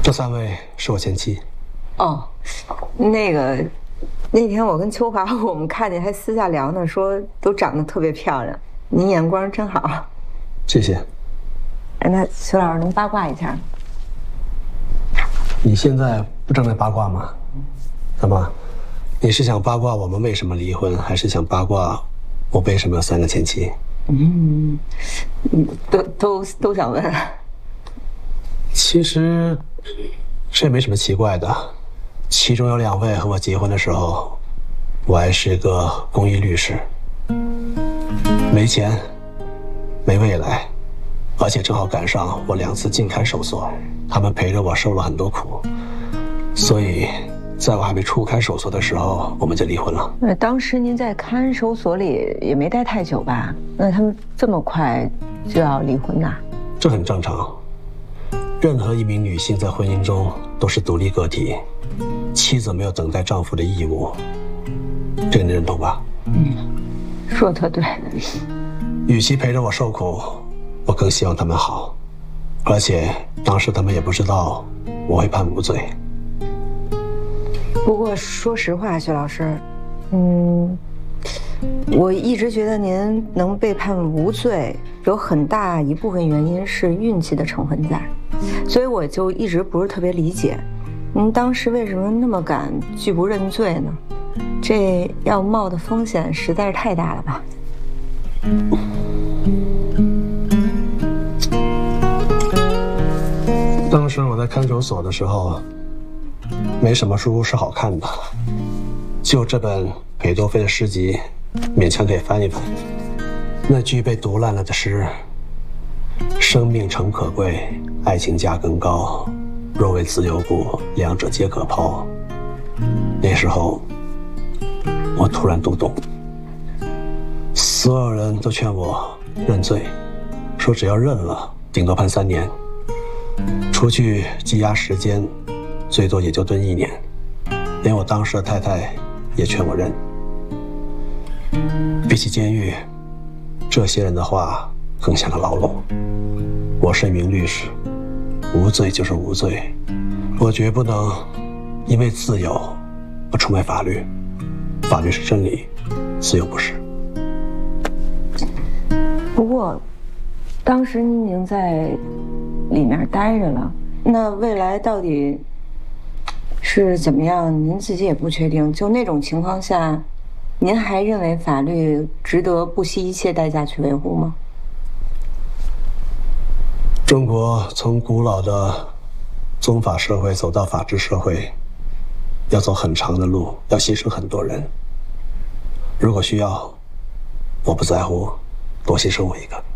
这3位是我前妻。 哦，那天我跟秋华我们看见还私下聊呢，说都长得特别漂亮，您眼光真好。 谢谢。 那邱老师能八卦一下？ 你现在不正在八卦吗？怎么？你是想八卦我们为什么离婚，还是想八卦我为什么有3个前妻？ 都想问。 其实这也没什么奇怪的，其中有2位和我结婚的时候，我还是个公益律师，没钱，没未来，而且正好赶上我2次进看守所，他们陪着我受了很多苦，所以在我还没出看守所的时候，我们就离婚了。 那当时您在看守所里也没待太久吧？那他们这么快就要离婚呐？ 这很正常。任何一名女性在婚姻中都是独立个体，妻子没有等待丈夫的义务，这个你认同吧？ 说得特对。 与其陪着我受苦，我更希望他们好，而且当时他们也不知道我会判无罪。 不过说实话，薛老师，我一直觉得您能被判无罪，有很大一部分原因是运气的成分在，所以我就一直不是特别理解，您当时为什么那么敢拒不认罪呢？这要冒的风险实在是太大了吧？ 当时我在看守所的时候，没什么书是好看的，就这本裴多菲的诗集，勉强可以翻一翻。那句被读烂了的诗：生命诚可贵，爱情价更高，若为自由故，两者皆可抛。那时候我突然读懂，所有人都劝我认罪，说只要认了，顶多判3年，出去羁押时间最多也就蹲1年。连我当时的太太也劝我认。比起监狱，这些人的话更像个牢笼。我是一名律师，无罪就是无罪，我绝不能因为自由而出卖法律。法律是真理，自由不是。 不过当时您已经在里面待着了，那未来到底是怎么样，您自己也不确定。就那种情况下，您还认为法律值得不惜一切代价去维护吗？ 中国从古老的宗法社会走到法治社会，要走很长的路，要牺牲很多人。如果需要，我不在乎多牺牲我一个。